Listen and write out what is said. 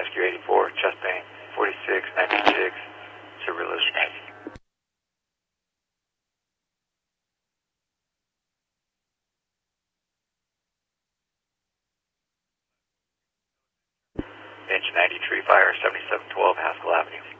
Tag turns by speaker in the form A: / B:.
A: Rescue 84, chest pain, 4696, Cerberus. Engine 93 fire, 7712 Haskell Avenue.